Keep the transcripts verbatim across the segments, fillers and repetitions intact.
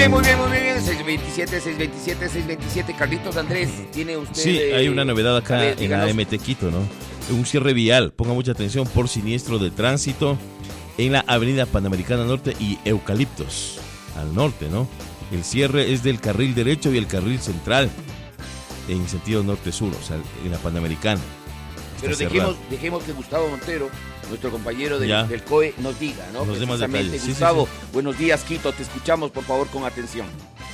bien, muy bien, muy bien. seis veintisiete, seis veintisiete, seis veintisiete. Carlitos Andrés, ¿tiene usted...? Sí, eh, hay una novedad acá ver, en la M T Quito, ¿no? Un cierre vial, ponga mucha atención, por siniestro de tránsito en la avenida Panamericana Norte y Eucaliptos, al norte, ¿no? El cierre es del carril derecho y el carril central, en sentido norte-sur, o sea, en la Panamericana. Pero dejemos, dejemos que Gustavo Montero, nuestro compañero del, del C O E, nos diga, ¿no? Los demás detalles. Gustavo, sí, sí, sí. Buenos días, Quito, te escuchamos, por favor, con atención.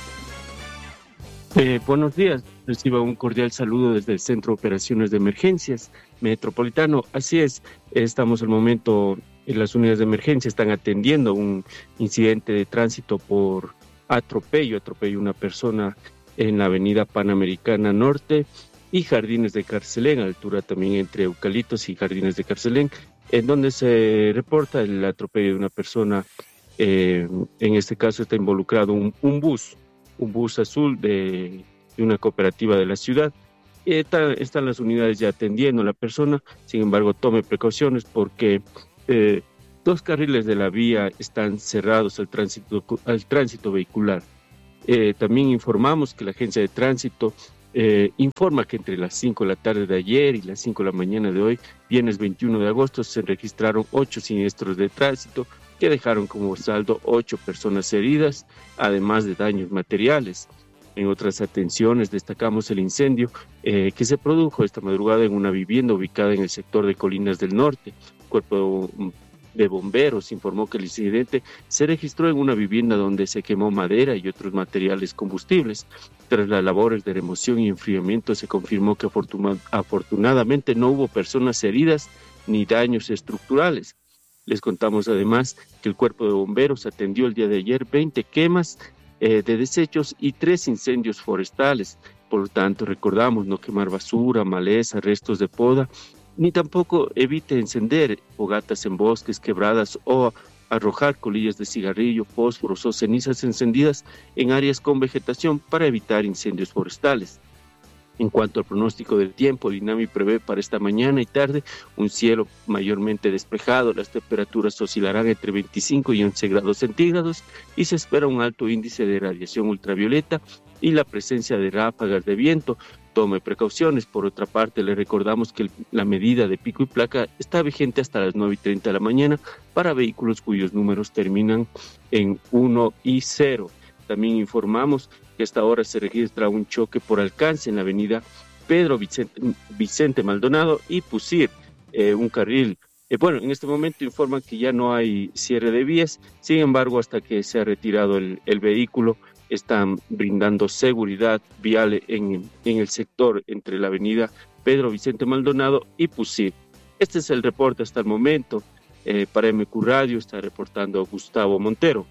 Eh, buenos días, reciba un cordial saludo desde el Centro de Operaciones de Emergencias Metropolitano. Así es, estamos al momento, en las unidades de emergencia están atendiendo un incidente de tránsito por atropello, atropello a una persona en la avenida Panamericana Norte y Jardines de Carcelén, a altura también entre Eucaliptos y Jardines de Carcelén, en donde se reporta el atropello de una persona. Eh, en este caso está involucrado un, un bus, un bus azul de, de una cooperativa de la ciudad. Y está, están las unidades ya atendiendo a la persona, sin embargo tome precauciones porque eh, dos carriles de la vía están cerrados al tránsito, al tránsito vehicular. Eh, también informamos que la agencia de tránsito Eh, informa que entre las cinco de la tarde de ayer y las cinco de la mañana de hoy, viernes veintiuno de agosto, se registraron ocho siniestros de tránsito que dejaron como saldo ocho personas heridas, además de daños materiales. En otras atenciones destacamos el incendio eh, que se produjo esta madrugada en una vivienda ubicada en el sector de Colinas del Norte. Cuerpo de bomberos informó que el incidente se registró en una vivienda donde se quemó madera y otros materiales combustibles. Tras las labores de remoción y enfriamiento se confirmó que afortuna- afortunadamente no hubo personas heridas ni daños estructurales. Les contamos además que el cuerpo de bomberos atendió el día de ayer veinte quemas eh, de desechos y tres incendios forestales. Por lo tanto, recordamos no quemar basura, maleza, restos de poda, ni tampoco evite encender fogatas en bosques, quebradas o arrojar colillas de cigarrillo, fósforos o cenizas encendidas en áreas con vegetación para evitar incendios forestales. En cuanto al pronóstico del tiempo, el INAMI prevé para esta mañana y tarde un cielo mayormente despejado. Las temperaturas oscilarán entre veinticinco y once grados centígrados y se espera un alto índice de radiación ultravioleta y la presencia de ráfagas de viento. Tome precauciones. Por otra parte, le recordamos que la medida de pico y placa está vigente hasta las nueve y treinta de la mañana para vehículos cuyos números terminan en uno y cero. También informamos que hasta ahora se registra un choque por alcance en la avenida Pedro Vicente, Vicente Maldonado y Pusir, eh, un carril. Eh, bueno, en este momento informan que ya no hay cierre de vías, sin embargo, hasta que se ha retirado el, el vehículo, están brindando seguridad vial en, en el sector entre la avenida Pedro Vicente Maldonado y Pusir. Este es el reporte hasta el momento. Eh, para M Q Radio está reportando Gustavo Montero.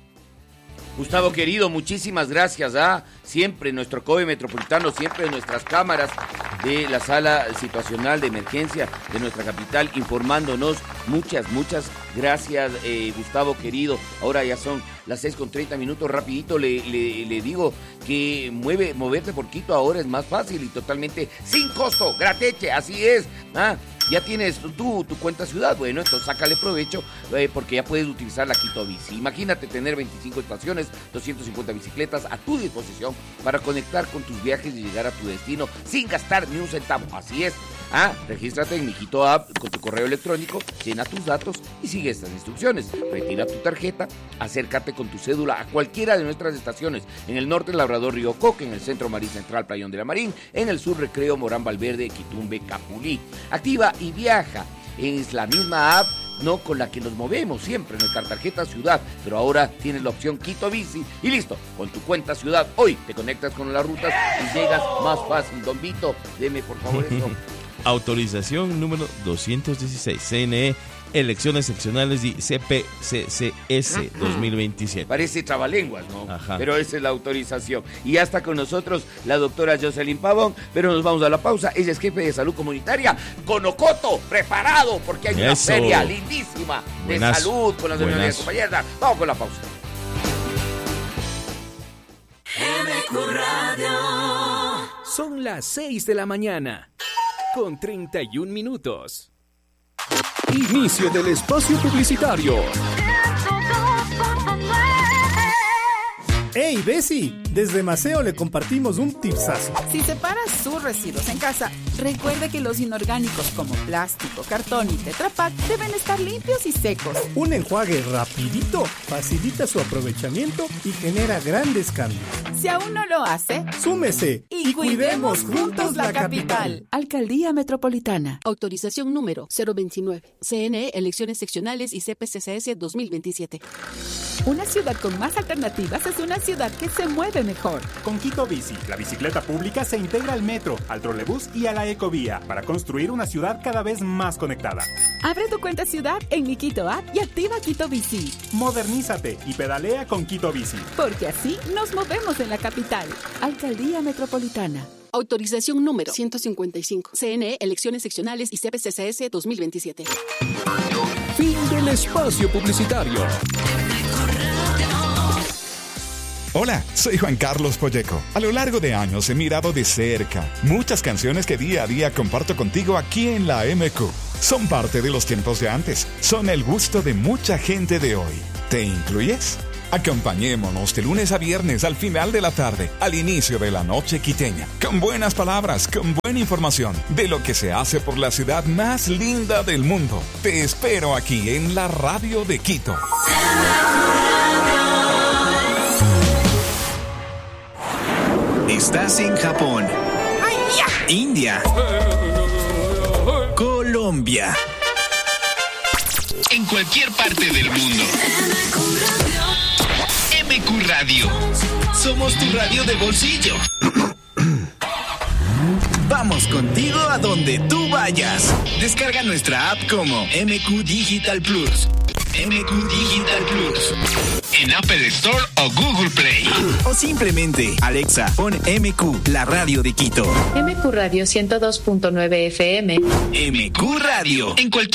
Gustavo querido, muchísimas gracias. ¿ah? Siempre nuestro C O E metropolitano, siempre nuestras cámaras de la sala situacional de emergencia de nuestra capital informándonos. Muchas, muchas gracias, eh, Gustavo querido. Ahora ya son las seis con treinta minutos. Rapidito le, le, le digo que mueve, moverte por Quito ahora es más fácil y totalmente sin costo. Grateche, así es. ¿ah? Ya tienes tu, tu cuenta ciudad, bueno, entonces sácale provecho eh, porque ya puedes utilizar la Quito Bici. Imagínate tener veinticinco estaciones, doscientas cincuenta bicicletas a tu disposición para conectar con tus viajes y llegar a tu destino sin gastar ni un centavo. Así es. Ah, regístrate en mi Quito App con tu correo electrónico, llena tus datos y sigue estas instrucciones. Retira tu tarjeta, acércate con tu cédula a cualquiera de nuestras estaciones. En el norte, Labrador Río Coque, en el centro, Marín Central, Playón de la Marín, en el sur, Recreo, Morán Valverde, Quitumbe, Capulí. Activa y viaja. Es la misma app, no con la que nos movemos siempre, nuestra tarjeta ciudad, pero ahora tienes la opción Quito Bici y listo, con tu cuenta ciudad hoy te conectas con las rutas y llegas más fácil. Don Vito, deme por favor eso. Autorización número doscientos dieciséis, C N E, elecciones seccionales y C P C C S dos mil veintisiete. Parece trabalenguas, ¿no? Ajá. Pero esa es la autorización. Y ya está con nosotros la doctora Jocelyn Pavón, pero nos vamos a la pausa. Ella es jefe de salud comunitaria con Ocoto, preparado, porque hay una Eso. feria lindísima de Buenazo. salud con las unidades Buenazo. compañeras. Vamos con la pausa. M Q Radio. Son las seis de la mañana, con treinta y un minutos. Inicio del espacio publicitario. ¡Ey, Bessie! Desde Maceo le compartimos un tipsazo. Si separa sus residuos en casa, recuerde que los inorgánicos como plástico, cartón y Tetra Pak deben estar limpios y secos. Un enjuague rapidito facilita su aprovechamiento y genera grandes cambios. Si aún no lo hace, súmese y, y cuidemos juntos la capital. Alcaldía Metropolitana. Autorización número cero veintinueve. C N E, Elecciones Seccionales y C P C C S dos mil veintisiete. Una ciudad con más alternativas es una ciudad que se mueve mejor. Con Quito Bici, la bicicleta pública se integra al metro, al trolebús y a la ecovía para construir una ciudad cada vez más conectada. Abre tu cuenta ciudad en mi Quito App y activa Quito Bici. Modernízate y pedalea con Quito Bici. Porque así nos movemos en la capital. Alcaldía Metropolitana. Autorización número ciento cincuenta y cinco. C N E, Elecciones Seccionales y C P C C S dos mil veintisiete. Fin del espacio publicitario. Hola, soy Juan Carlos Polleco. A lo largo de años he mirado de cerca muchas canciones que día a día comparto contigo aquí en la M Q. Son parte de los tiempos de antes. Son el gusto de mucha gente de hoy. ¿Te incluyes? Acompañémonos de lunes a viernes al final de la tarde, al inicio de la noche quiteña, con buenas palabras, con buena información de lo que se hace por la ciudad más linda del mundo. Te espero aquí en la radio de Quito. Estás en Japón, India, Colombia, en cualquier parte del mundo. M Q Radio. Somos tu radio de bolsillo. Vamos contigo a donde tú vayas. Descarga nuestra app como M Q Digital Plus. M Q Digital Plus. En Apple Store o Google Play. O simplemente, Alexa, pon M Q, la radio de Quito. M Q Radio ciento dos punto nueve F M. M Q Radio. En cualquier